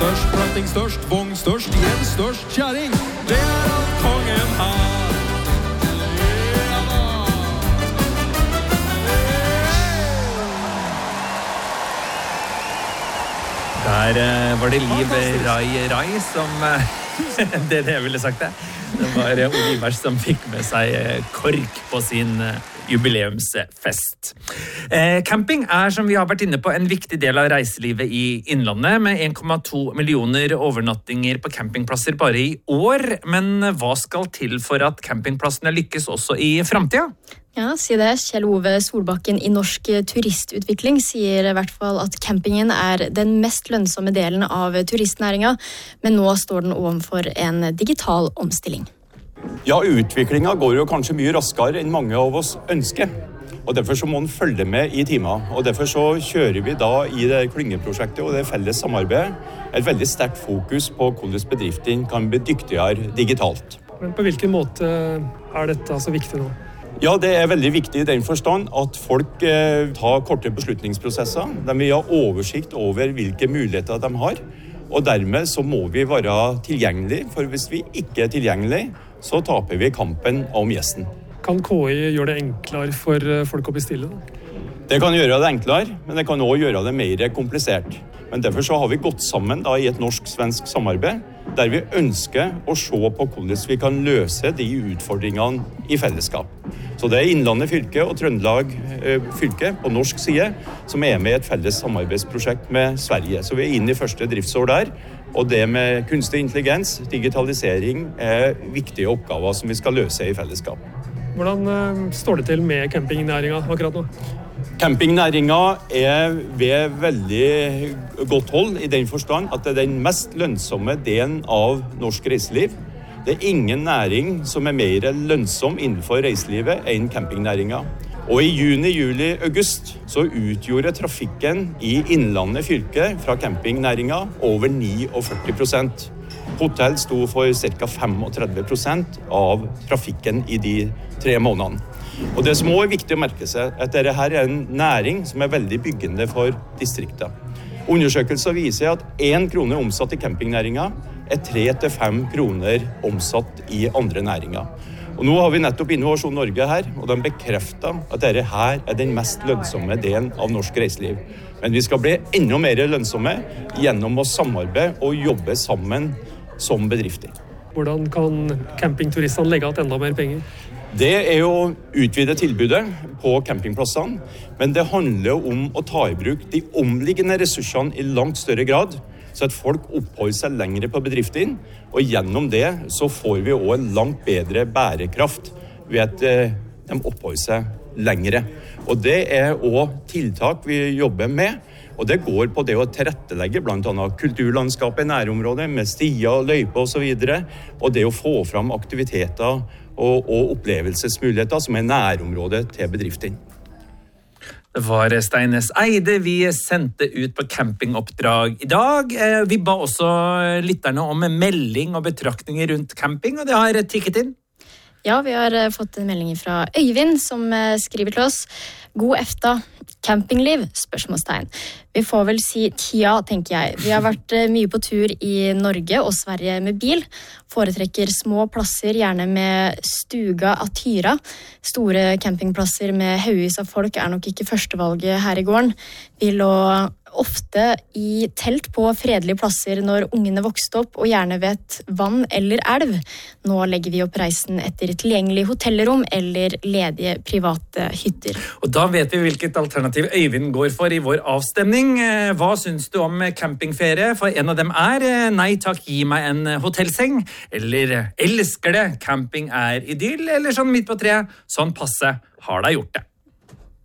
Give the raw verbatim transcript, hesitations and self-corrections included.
størst, planting størst, vogn størst, hjem størst, kjæring. Det er alt kongen har. Der uh, var det Liv Rai Rai som uh, det er det jeg ville sagt det. Det var uh, Ole Ivers som fikk med seg uh, kork på sin uh, jubileumsfest. Uh, camping er, som vi har vært inne på, en viktig del av reiselivet i Innlandet, med en komma to millioner overnattinger på campingplasser bare i år. Men hva skal til for at campingplassene lykkes også i fremtiden? Ja, si det. Kjell Ove Solbakken i Norsk Turistutvikling sier i hvert fall at campingen er den mest lønnsomme delen av turistnæringen, men nå står den overfor en digital omstilling. Ja, utviklingen går jo kanskje mye raskere enn mange av oss ønsker, og derfor så må den følge med i timen. Og derfor så kjører vi da i det klyngeprosjektet og det felles samarbeidet et veldig sterkt fokus på hvordan bedriften kan bli dyktigere digitalt. Men på hvilken måte er dette altså viktig nå? Ja, det er veldig viktig i den forstand at folk eh, tar korte beslutningsprosesser. De vil ha oversikt over hvilke muligheter de har, og dermed så må vi være tilgjengelige, for hvis vi ikke er tilgjengelige, så taper vi kampen om gjesten. Kan K I gjøre det enklere for folk å bestille? Det kan gjøre det enklere, men det kan også gjøre det mer komplisert. Men derfor så har vi gått sammen da, i et norsk-svensk samarbeid, der vi ønsker å se på hvordan vi kan løse de utfordringene i fellesskap. Så det er Innlandet fylke og Trøndelag eh, fylke på norsk side som er med i et felles samarbeidsprosjekt med Sverige. Så vi er inne i første driftsår der, og det med kunstig intelligens, digitalisering, er viktige oppgaver som vi skal løse i fellesskap. Hvordan eh, står det til med campingnæringen akkurat nå? Campingnæringen er ved veldig godt hold i den forstand at det er den mest lønnsomme delen av norsk reiseliv. Det er ingen næring som er mer lønnsom innenfor reiselivet enn campingnæringen. Og i juni, juli, august så utgjorde trafikken i Innlandet fylke fra campingnæringen over førtini prosent. Hotell sto for ca. trettifem prosent av trafikken i de tre månedene. Og det som også er viktig å merke seg, er at dette her er en næring som er veldig byggende for distrikter. Undersøkelser viser at én krone omsatt i campingnæringen er tre til fem kroner omsatt i andre næringer. Og nå har vi nettopp Innovasjon Norge her, og de bekrefter at dette her er den mest lønnsomme delen av norsk reiseliv. Men vi skal bli enda mer lønnsomme gjennom å samarbeide og jobbe sammen som bedrifter. Hvordan kan campingturistene legge igjen enda mer penger? Det er jo utvide tilbudet på campingplassene, men det handler om å ta i bruk de omliggende ressursene i langt større grad, så at folk oppholder seg lengre på bedriften, og gjennom det så får vi også en langt bedre bærekraft ved at de oppholder seg lengre. Og det er også tiltak vi jobber med, og det går på det å tilrettelegge blant annet kulturlandskapet i nærområdet med stier, løyper og så videre, og det å få fram aktiviteter og, og opplevelsesmuligheter som er nærområdet til bedriften. Det var Steines Eide vi sendte ut på campingoppdrag i dag. Vi ba også lytterne om en melding og betraktninger rundt camping, og det har tikket inn. Ja, vi har fått en melding fra Øyvind som skriver til oss: God efta, campingliv? Spørsmålstegn. Vi får vel si tja, tenker jeg. Vi har vært mye på tur i Norge og Sverige med bil. Foretrekker små plasser, gjerne med stuga Atyra. Store campingplasser med haugevis av folk er nok ikke førstevalget her i gården. Vi lå ofte i telt på fredelige plasser når ungene vokste opp, og gjerne ved et vann eller elv. Nå legger vi opp reisen etter tilgjengelig hotellrom eller ledige private hytter. Og da vet vi hvilket alternativ Øyvind går for i vår avstemning. Hva synes du om campingferie? For en av dem er nei takk, gi meg en hotellseng, eller elsker det, camping er idyll, eller sånn midt på treet, sånn passe, har da gjort det.